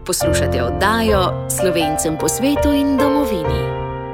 Poslušate oddajo Slovencem po svetu in domovini.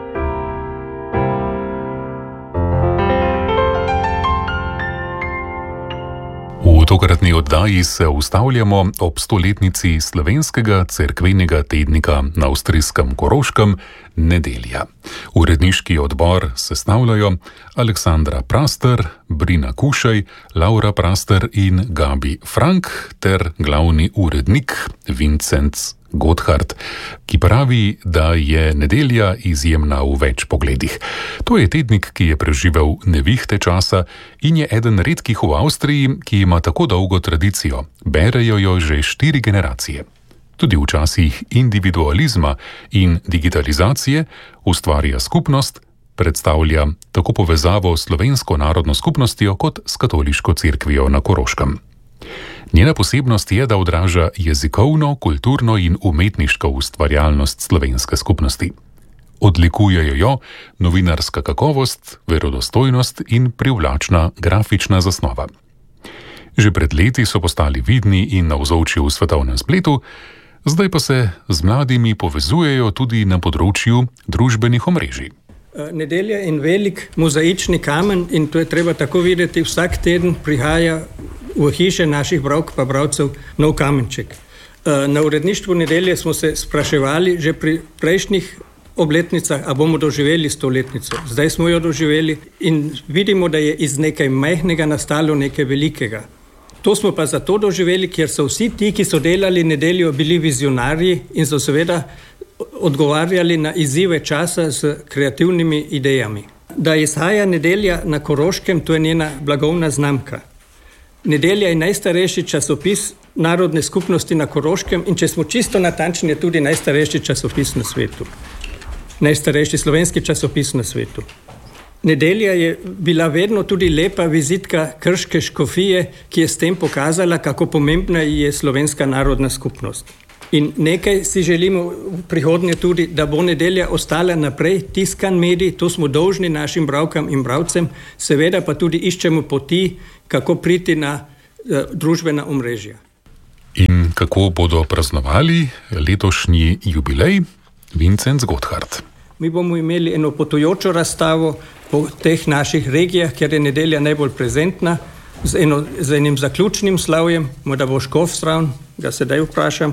V tokratni oddaji se ustavljamo ob 100-letnici slovenskega cerkvenega tednika na avstrijskem Koroškem Nedelja. Uredniški odbor sestavljajo Aleksandra Praster, Brina Kušej, Laura Praster in Gabi Frank ter glavni urednik Vincenc Gotthard, ki pravi, da je Nedelja izjemna v več pogledih. To je tednik, ki je preživel nevihte časa in je eden redkih v Avstriji, ki ima tako dolgo tradicijo. Berejo jo že 4 generacije. Tudi v časih individualizma in digitalizacije ustvarja skupnost, predstavlja tako povezavo s slovensko narodno skupnostjo kot s katoliško cerkvijo na Koroškem. Njena posebnost je, da odraža jezikovno, kulturno in umetniško ustvarjalnost slovenske skupnosti. Odlikujejo jo novinarska kakovost, verodostojnost in privlačna grafična zasnova. Že pred leti so postali vidni in navzoči v svetovnem spletu, zdaj pa se z mladimi povezujejo tudi na področju družbenih omrežij. Nedelja je en velik mozaični kamen in to je treba tako videti, vsak teden prihaja v hiše naših bralk pa bralcev nov kamenček. Na uredništvu Nedelje smo se spraševali že pri prejšnjih obletnicah, a bomo doživeli 100-letnico. Zdaj smo jo doživeli in vidimo, da je iz nekaj majhnega nastalo nekaj velikega. To smo pa zato doživeli, ker so vsi ti, ki so delali Nedeljo, bili vizionarji in so seveda odgovarjali na izzive časa s kreativnimi idejami. Da izhaja Nedelja na Koroškem, to je njena blagovna znamka. Nedelja je najstarejši časopis narodne skupnosti na Koroškem in če smo čisto natančni, je tudi najstarejši časopis na svetu. Najstarejši slovenski časopis na svetu. Nedelja je bila vedno tudi lepa vizitka krške škofije, ki je s tem pokazala, kako pomembna je slovenska narodna skupnost. In nekaj si želimo v prihodnje tudi, da bo Nedelja ostala naprej tiskan medij, to smo dolžni našim bralkam in bralcem, seveda pa tudi iščemo poti, kako priti na družbena omrežja. In kako bodo praznovali letošnji jubilej? Vincenc Gotthard. Mi bomo imeli eno potujočo razstavo po teh naših regijah, kjer je Nedelja najbolj prezentna, z enim zaključnim slavjem, morda bo škof zraven, ga sedaj vprašam.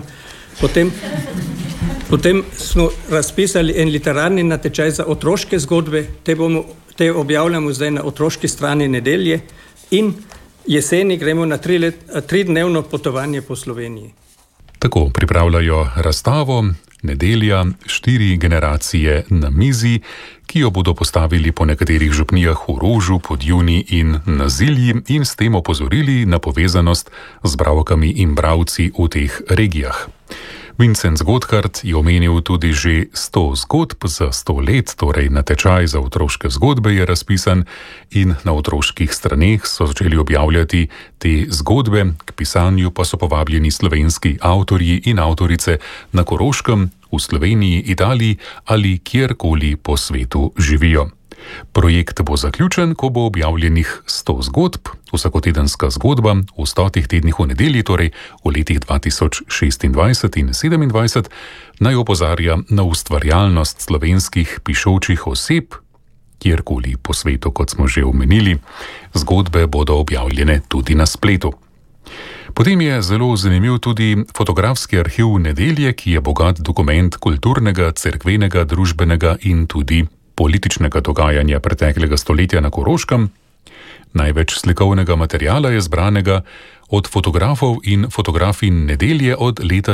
Potem smo razpisali en literarni natečaj za otroške zgodbe, te objavljamo zdaj na otroški strani Nedelje in jeseni gremo na 3-dnevno potovanje po Sloveniji. Tako pripravljajo razstavo Nedelja 4 generacije na mizi, ki jo bodo postavili po nekaterih župnijah v Rožu, Podjuni in na Zilji in s tem opozorili na povezanost z bralkami in bralci v teh regijah. Vincenc Gotthard je omenil tudi že 100 zgodb za 100 let, torej natečaj za otroške zgodbe je razpisan in na otroških straneh so začeli objavljati te zgodbe, k pisanju pa so povabljeni slovenski avtorji in avtorice na Koroškem, v Sloveniji, Italiji ali kjerkoli po svetu živijo. Projekt bo zaključen, ko bo objavljenih 100 zgodb, vsakotedenska zgodba v 100 tednih v Nedelji, torej v letih 2026 in 2027, naj opozarja na ustvarjalnost slovenskih pišočih oseb, kjerkoli po svetu, kot smo že omenili. Zgodbe bodo objavljene tudi na spletu. Potem je zelo zanimiv tudi fotografski arhiv Nedelje, ki je bogat dokument kulturnega, cerkvenega, družbenega in tudi političnega dogajanja preteklega stoletja na Koroškem. Največ slikovnega materiala je zbranega od fotografov in fotografin Nedelje od leta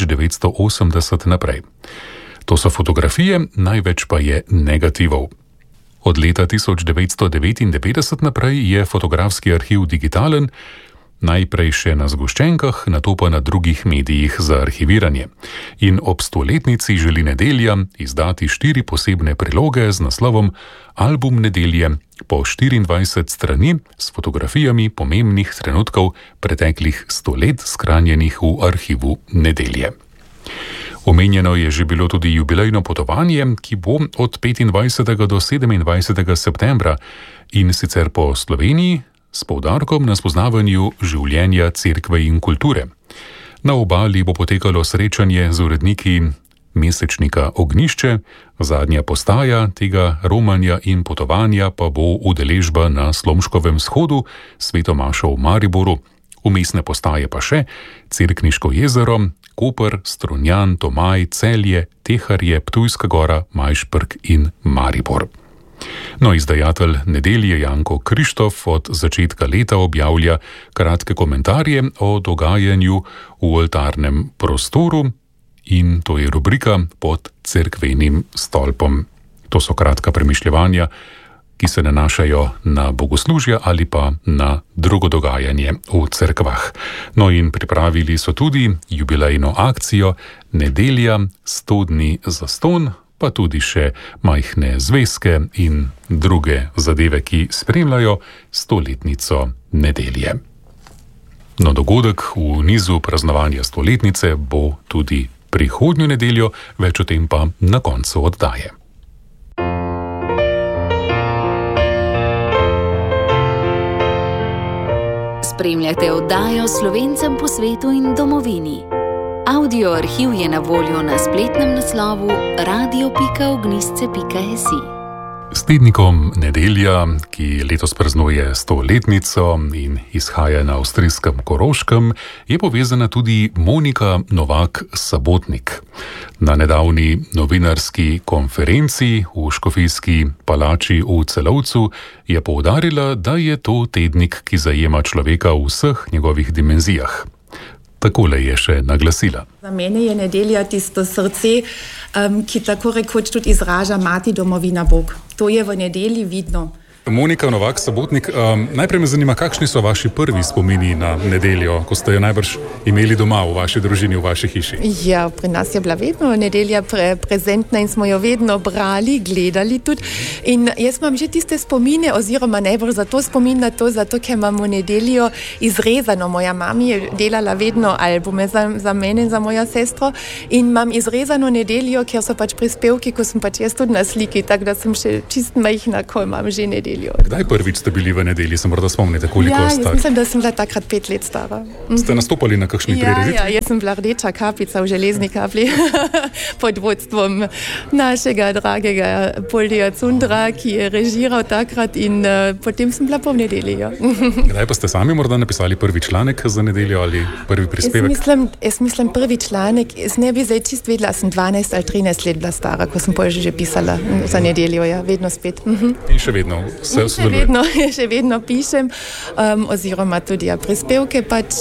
1980 naprej. To so fotografije, največ pa je negativov. Od leta 1999 naprej je fotografski arhiv digitalen, najprej še na zgoščenkah, nato pa na drugih medijih za arhiviranje. In ob 100-letnici želi Nedelja izdati 4 posebne priloge z naslovom Album Nedelje po 24 strani s fotografijami pomembnih trenutkov preteklih 100 let shranjenih v arhivu Nedelje. Omenjeno je že bilo tudi jubilejno potovanje, ki bo od 25. do 27. septembra in sicer po Sloveniji, s poudarkom na spoznavanju življenja cerkve in kulture. Na obali bo potekalo srečanje z uredniki mesečnika Ognjišče, zadnja postaja tega romanja in potovanja pa bo udeležba na Slomškovem shodu, Sveto mašo v Mariboru. Vmesne postaje pa še Cerkniško jezero, Koper, Strunjan, Tomaj, Celje, Teharje, Ptujska gora, Majšperk in Maribor. No, izdajatelj Nedelje Janko Krištof od začetka leta objavlja kratke komentarje o dogajanju v oltarnem prostoru in to je rubrika Pod cerkvenim stolpom. To so kratka premišljevanja, ki se nanašajo na bogoslužja ali pa na drugo dogajanje v cerkvah. No in pripravili so tudi jubilejno akcijo Nedelja 100 dni zastonj, pa tudi še majhne zvezke in druge zadeve, ki spremljajo 100-letnico nedelje. No, dogodek v nizu praznovanja 100-letnice bo tudi prihodnjo nedeljo, več o tem pa na koncu oddaje. Spremljate oddajo Slovencem po svetu in domovini. Audio arhiv je na voljo na spletnem naslovu radio.ognisce.si. S tednikom Nedelja, ki letos praznuje 100-letnico in izhaja na avstrijskem Koroškem, je povezana tudi Monika Novak-Sabotnik. Na nedavni novinarski konferenci v Škofijski palači v Celovcu je poudarila, da je to tednik, ki zajema človeka v vseh njegovih dimenzijah. Takole je še naglasila. Za mene je nedelja tisto srce, ki tako rekoč tudi izraža mati domovina Bog. To je v nedelji vidno. Monika Novak-Sabotnik, najprej me zanima, kakšni so vaši prvi spomini na nedeljo, ko ste jo najbrž imeli doma v vaši družini, v vaši hiši? Ja, pri nas je bila vedno nedelja prezentna in smo jo vedno brali, gledali tudi. In jaz imam že tiste spomine, oziroma najbolj zato spomin na to, zato ker imamo nedeljo izrezano. Moja mama je delala vedno albume za mene in za mojo sestro in imam izrezano nedeljo, ker so pač prispevki, ko sem pač jaz tudi na sliki, tako da sem še čist majhna, ko imam že nedeljo. Kdaj prvič ste bili v nedelji, se morda spomnite, koliko ste? Ja, jaz mislim, da sem bila takrat 5 let stara. Ste nastopali na kakšni prireditvi? Ja, jaz sem bila rdeča kapica v železni kapli pod vodstvom našega dragega Poldija Cundra, ki je režiral takrat in potem sem bila po nedelji. Ja. Kdaj pa ste sami morda napisali prvi članek za nedeljo ali prvi prispevek? Jaz mislim prvi članek, jaz ne bi zdaj čist vedela, sem 12 ali 13 let bila stara, ko sem pol že pisala za nedeljo, ja, vedno spet. In še vedno? Še vedno pišem, oziroma tudi prispevke pač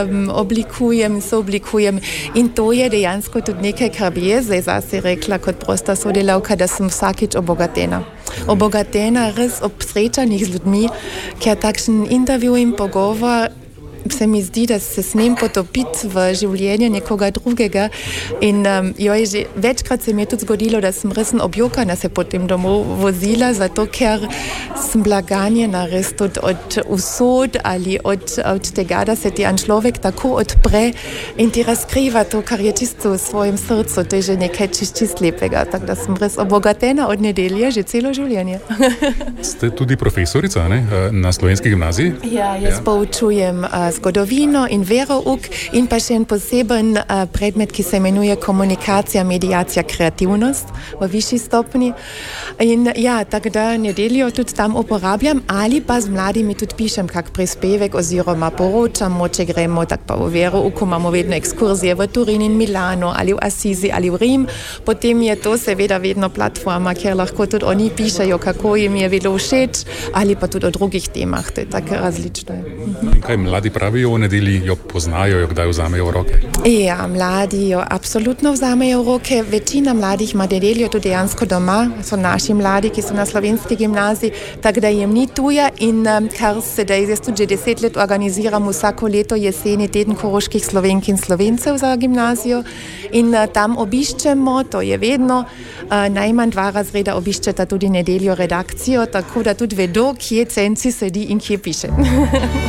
sooblikujem in to je dejansko tudi nekaj, kar bi jaz zdaj zase rekla kot prosta sodelavka, da sem vsakič obogatena. Obogatena res ob srečanjih z ljudmi, ker takšen intervju in pogovor se mi zdi, da se smem potopiti v življenje nekoga drugega in večkrat se mi je tudi zgodilo, da sem res objokana se potem domov vozila, zato ker sem bila ganjena res tudi od usod ali od tega, da se ti en človek tako odpre in ti razkriva to, kar je čisto v svojem srcu, to je že nekaj čist lepega, tako da sem res obogatena od nedelje že celo življenje. Ste tudi profesorica, ne? Na Slovenski gimnaziji? Ja, jaz poučujem zgodovino in verouk in pa še en poseben predmet, ki se imenuje komunikacija, mediacija, kreativnost v višji stopni. In ja, tako da nedeljo tudi tam uporabljam ali pa z mladimi tudi pišem kak prispevek oziroma poročam, moče gremo tako pa v verouku, imamo vedno ekskurzije v Turin in Milano ali v Assisi ali v Rim, potem je to seveda vedno platforma, kjer lahko tudi oni pišejo, kako jim je bilo všeč ali pa tudi o drugih temah, to je tako različno. In kaj mladi pravijo o nedelji, jo poznajo, jo kdaj vzamejo v roke? Ja, mladi jo absolutno vzamejo v roke. Večina mladih ima nedeljo tudi dejansko doma, so naši mladi, ki so na slovenski gimnaziji, tako da jim ni tuja in kar sedaj, jaz tudi že 10 let organiziram vsako leto jeseni teden koroških Slovenk in Slovencev za gimnazijo in tam obiščemo, to je vedno, najmanj 2 razreda obiščeta tudi nedeljo redakcijo, tako da tudi vedo, kje Cenci sedi in kje piše.